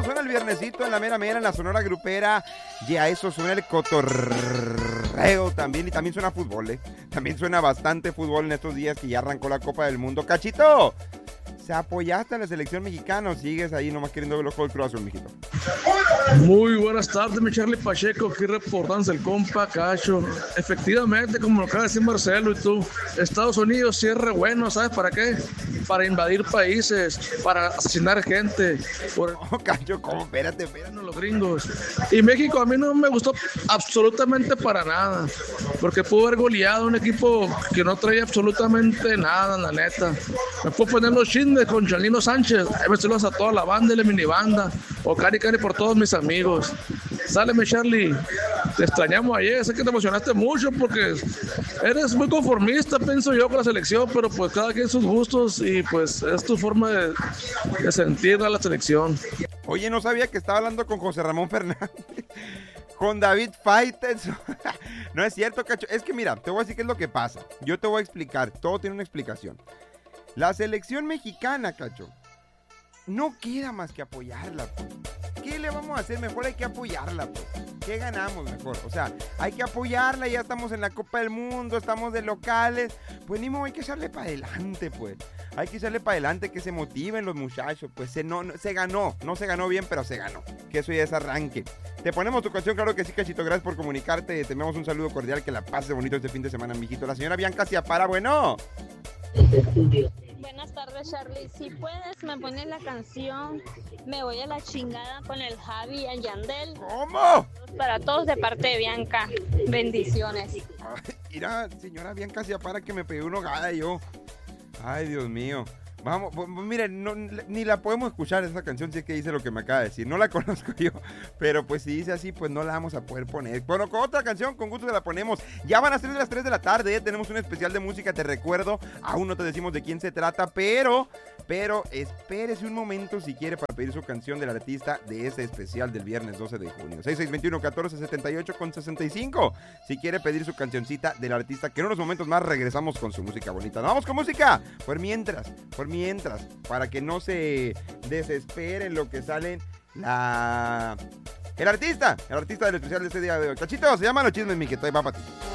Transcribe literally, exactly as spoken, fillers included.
eso suena el viernesito en la mera mera, en la Sonora Grupera. Y a eso suena el cotorreo también. Y también suena fútbol, ¿eh? También suena bastante fútbol en estos días que ya arrancó la Copa del Mundo. ¡Cachito! ¿Se apoyaste a la selección mexicana o sigues ahí nomás queriendo ver los Juegos Cruz Azul, mijito? Muy buenas tardes, mi Charlie Pacheco, aquí reportándose el compa Cacho. Efectivamente, como lo acaba de decir Marcelo y tú, Estados Unidos sí es re bueno, ¿sabes para qué? Para invadir países, para asesinar gente. Por... Oh, Cacho, ¿cómo? Espérate, espérate. Los gringos. Y México a mí no me gustó absolutamente para nada, porque pudo haber goleado un equipo que no traía absolutamente nada, la neta. Me puedo poner los chismes con Chalino Sánchez, me saludas a toda la banda y la minibanda, o cari cari por todos mis amigos. Sáleme, Charlie, te extrañamos ayer, sé que te emocionaste mucho porque eres muy conformista, pienso yo, con la selección, pero pues cada quien sus gustos y pues es tu forma de, de sentir a la selección. Oye, no sabía que estaba hablando con José Ramón Fernández. Con David Faites. No es cierto, Cacho. Es que mira, te voy a decir qué es lo que pasa. Yo te voy a explicar. Todo tiene una explicación. La selección mexicana, Cacho, no queda más que apoyarla, pues. ¿Qué le vamos a hacer? Mejor hay que apoyarla, pues. ¿Qué ganamos mejor? O sea, hay que apoyarla, ya estamos en la Copa del Mundo, estamos de locales. Pues ni modo, hay que echarle para adelante, pues. Hay que echarle para adelante, que se motiven los muchachos. Pues se, no, no, se ganó, no se ganó bien, pero se ganó. Que eso ya es arranque. Te ponemos tu canción, claro que sí, Cachito. Gracias por comunicarte. Te enviamos un saludo cordial, que la pases bonito este fin de semana, mijito. La señora Bianca Ciapara, bueno. Buenas tardes, Charlie. Si puedes, me pones la canción Me voy a la chingada con el Javi y el Yandel. ¿Cómo? Para todos de parte de Bianca. Bendiciones. Ay, mira, señora Bianca Ciapara, que me pegué una hogada yo. Ay, Dios mío. Vamos, pues, miren, no, ni la podemos escuchar esa canción si es que dice lo que me acaba de decir. No la conozco yo, pero pues si dice así, pues no la vamos a poder poner. Bueno, con otra canción, con gusto te la ponemos. Ya van a ser de las tres de la tarde, ¿eh? Tenemos un especial de música, te recuerdo. Aún no te decimos de quién se trata, pero, pero espérese un momento si quiere para pedir su canción del artista de ese especial del viernes doce de junio. seis seis dos uno, catorce setenta y ocho con sesenta y cinco. Si quiere pedir su cancioncita del artista, que en unos momentos más regresamos con su música bonita. ¡Nos vamos con música! Por mientras, por mientras, para que no se desesperen lo que salen la... El artista, el artista del especial de este día de hoy. Cachito, se llaman Los Chismes, mi que va para ti.